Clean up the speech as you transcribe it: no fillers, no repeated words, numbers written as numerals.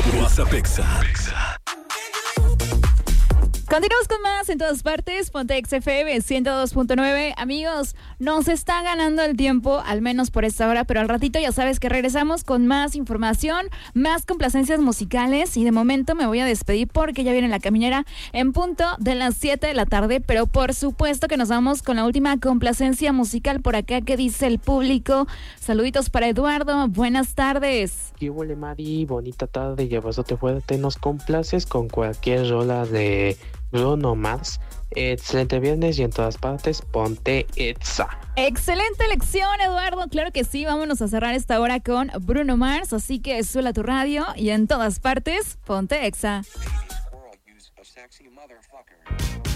WhatsApp Exa. Continuamos con más en todas partes. Ponte XFM 102.9. Amigos, nos está ganando el tiempo, al menos por esta hora, pero al ratito ya sabes que regresamos con más información, más complacencias musicales, y de momento me voy a despedir porque ya viene la caminera en punto de las 7 de la tarde, pero por supuesto que nos vamos con la última complacencia musical por acá que dice el público. Saluditos para Eduardo, buenas tardes. ¿Qué huele, Mari? Bonita tarde, y abrazote fuerte. Nos complaces con cualquier rola de Bruno Mars. Excelente viernes, y en todas partes, ponte Exa. Excelente elección, Eduardo. Claro que sí, vámonos a cerrar esta hora con Bruno Mars, así que suela tu radio y en todas partes, ponte Exa.